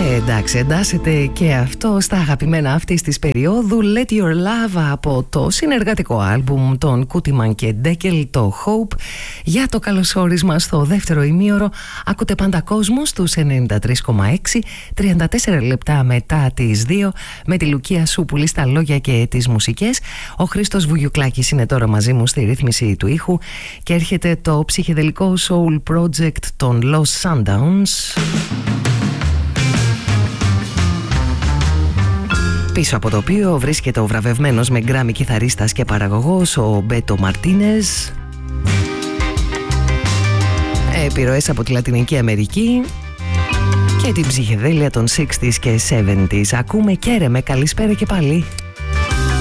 Εντάξει, εντάσσεται και αυτό στα αγαπημένα αυτής της περίοδου. Let Your Love από το συνεργατικό άλμπουμ των Κούτιμαν και Ντέκελ, το Hope. Για το καλωσόρισμα στο δεύτερο ημίωρο ακούτε πάντα κόσμο στους 93,6, 34 λεπτά μετά τις 2, με τη Λουκία Σούπουλη στα λόγια και τις μουσικές. Ο Χρήστος Βουγιουκλάκης είναι τώρα μαζί μου στη ρύθμιση του ήχου και έρχεται το ψυχεδελικό soul project των Lost Sundowns, πίσω από το οποίο βρίσκεται ο βραβευμένος με γκράμι κιθαρίστας και παραγωγός ο Μπέτο Μαρτίνεζ. Επιρροές από τη Λατινική Αμερική και την ψυχεδέλεια των 60s και 70s. Ακούμε Κέρεμε, καλησπέρα και πάλι.